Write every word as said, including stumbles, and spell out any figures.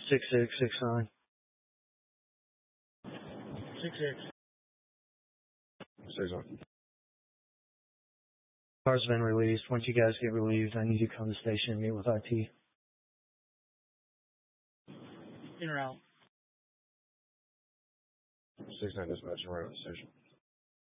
Six six six nine. Six six. Six one. Car's been released. Once you guys get relieved, I need you to come to the station and meet with I T. In or out. Six nine dispatch, right on the station.